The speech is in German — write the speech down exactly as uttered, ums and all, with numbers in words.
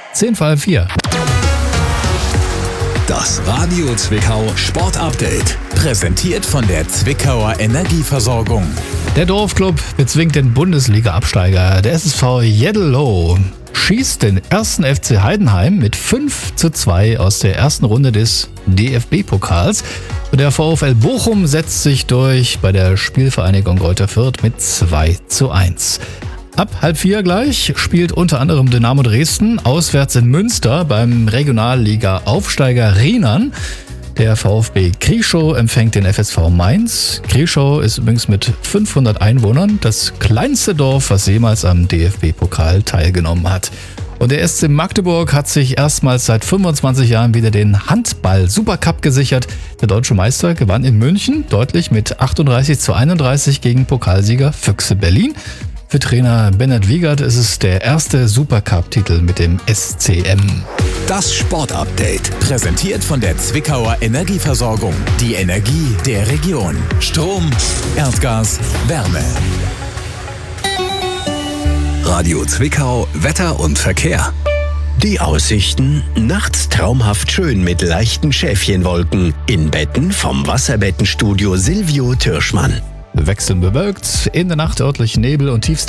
zehn vor halb vier. Das Radio Zwickau Sport Update. Präsentiert von der Zwickauer Energieversorgung. Der Dorfclub bezwingt den Bundesliga-Absteiger. Der S S V Jeddelo schießt den ersten F C Heidenheim mit fünf zu zwei aus der ersten Runde des D F B-Pokals. Und der VfL Bochum setzt sich durch bei der Spielvereinigung Greuther Fürth mit zwei zu eins. Ab halb vier gleich spielt unter anderem Dynamo Dresden auswärts in Münster beim Regionalliga-Aufsteiger Rheinern. Der VfB Krieschow empfängt den F S V Mainz. Krieschow ist übrigens mit fünfhundert Einwohnern das kleinste Dorf, was jemals am D F B-Pokal teilgenommen hat. Und der S C Magdeburg hat sich erstmals seit fünfundzwanzig Jahren wieder den Handball-Supercup gesichert. Der deutsche Meister gewann in München deutlich mit achtunddreißig zu einunddreißig gegen Pokalsieger Füchse Berlin. Für Trainer Bernhard Wiegert ist es der erste Supercup-Titel mit dem S C M. Das Sportupdate, präsentiert von der Zwickauer Energieversorgung. Die Energie der Region. Strom, Erdgas, Wärme. Radio Zwickau, Wetter und Verkehr. Die Aussichten: nachts traumhaft schön mit leichten Schäfchenwolken. In Betten vom Wasserbettenstudio Silvio Türschmann. Wechselnd bewölkt, in der Nacht örtlich Nebel und tiefste